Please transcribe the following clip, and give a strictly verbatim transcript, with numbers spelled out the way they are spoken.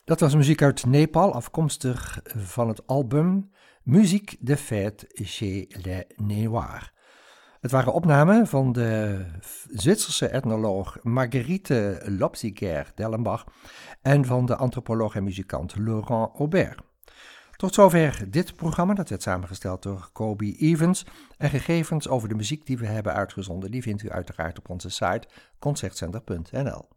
Dat was muziek uit Nepal, afkomstig van het album Musique de Fête chez les Néoirs. Het waren opnamen van de Zwitserse etnoloog Marguerite Lopsiger-Dellenbach en van de antropoloog en muzikant Laurent Aubert. Tot zover dit programma, dat werd samengesteld door Kobe Evans. En gegevens over de muziek die we hebben uitgezonden, die vindt u uiteraard op onze site concertzender punt n l.